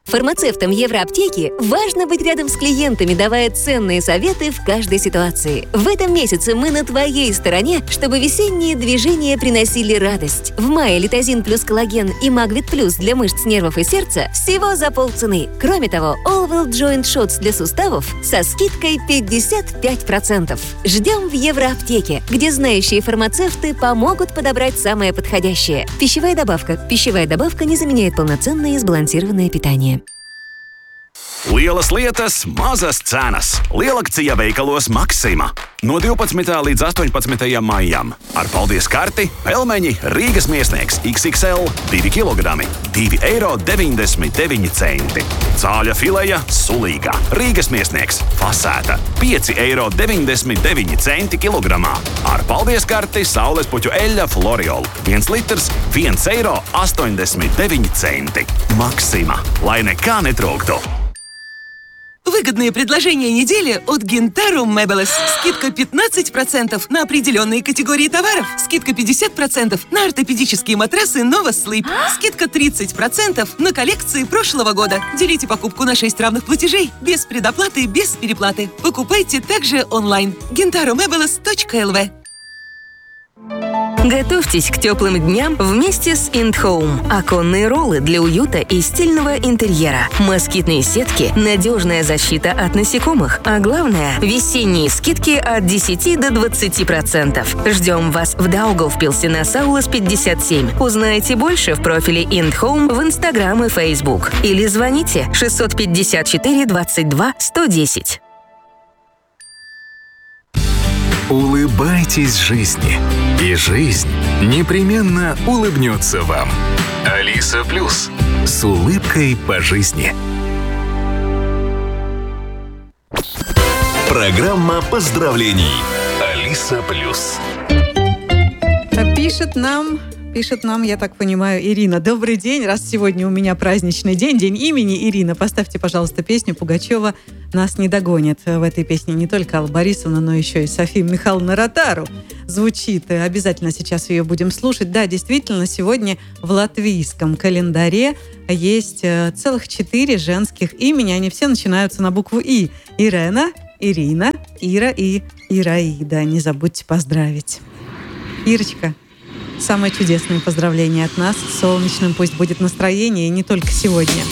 Фармацевтам Евроаптеки важно быть рядом с клиентами, давая ценные советы в каждой ситуации. В этом месяце мы на твоей стороне, чтобы весенние движения приносили радость. В мае Литозин плюс коллаген и Магвит плюс для мышц, нервов и сердца всего за полцены. Кроме того, Allwell Joint Shots для суставов со скидкой 55%. Ждем в Евроаптеке, где знающие фармацевты помогут подобрать самое подходящее. Пищевая добавка. Пищевая добавка не заменяет полноценное и сбалансированное питание. Lielas lietas, mazas cenas. Lielakcija veikalos Maksima. No 12. līdz 18. maijam. Ar paldies karti pelmeņi Rīgas Miesnieks XXL 2 kg, 2,99 €. Cāļa fileja sulīga Rīgas Miesnieks fasēta 5,99 € kilogramā. Ar paldies karti saulespuķu eļļa Floriol 1 litrs 1,89 €. Maksima. Lai nekā netrūktu. Выгодные предложения недели от Gintaro Mebelez. Скидка 15% на определенные категории товаров. Скидка 50% на ортопедические матрасы Nova Sleep. Скидка 30% на коллекции прошлого года. Делите покупку на 6 равных платежей. Без предоплаты, без переплаты. Покупайте также онлайн. gintaromebelez.lv. Готовьтесь к теплым дням вместе с IndHome. Оконные роллы для уюта и стильного интерьера. Москитные сетки, надежная защита от насекомых. А главное, весенние скидки от 10 до 20%. Ждем вас в Даугавпилсе на Саулас 57. Узнайте больше в профиле IndHome в Instagram и Facebook. Или звоните 654 22 110. Улыбайтесь жизни, и жизнь непременно улыбнется вам. Алиса Плюс. С улыбкой по жизни. Программа поздравлений. Алиса Плюс. Пишет нам, я так понимаю, Ирина. Добрый день, раз сегодня у меня праздничный день, день имени Ирины, поставьте, пожалуйста, песню Пугачева «Нас не догонит». В этой песне не только Алла Борисовна, но еще и София Михайловна Ротару звучит. Обязательно сейчас ее будем слушать. Да, действительно, сегодня в латвийском календаре есть целых 4 женских имени. Они все начинаются на букву «И». Ирена, Ирина, Ира и Ираида. Не забудьте поздравить. Ирочка, самое чудесное поздравление от нас. Солнечным пусть будет настроение, и не только сегодня.